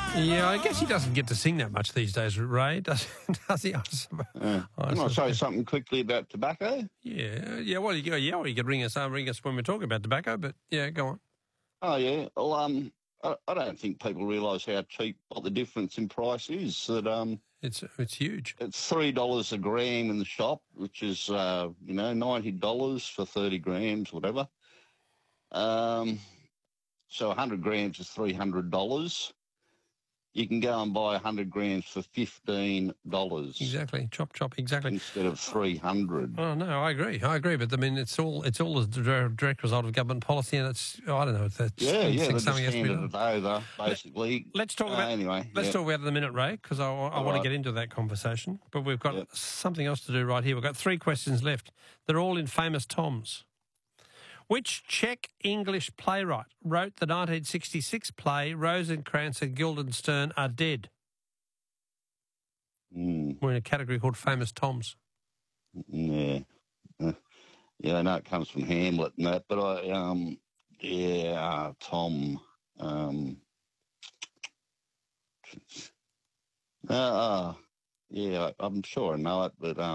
Yeah, I guess he doesn't get to sing that much these days, Ray, does he? Can I say something quickly about tobacco? Yeah. Well, you could ring us when we're talking about tobacco, but yeah, go on. Oh, yeah. Well, I don't think people realise how cheap, what the difference in price is. That It's huge. It's $3 a gram in the shop, which is $90 for 30 grams, whatever. So 100 grams is $300. You can go and buy 100 grams for $15. Exactly, chop, exactly. Instead of $300. Oh no, I agree. But I mean, it's all a direct result of government policy, and I don't know if that's they're just something has to be handed it over, basically. Let's talk about anyway. Let's talk about it in a minute, Ray, because I want to get into that conversation. But we've got something else to do right here. We've got 3 questions left. They're all in famous Toms. Which Czech English playwright wrote the 1966 play Rosencrantz and Guildenstern Are Dead? We're in a category called famous Toms. Yeah. I know it comes from Hamlet and that, but Tom. I'm sure I know it, but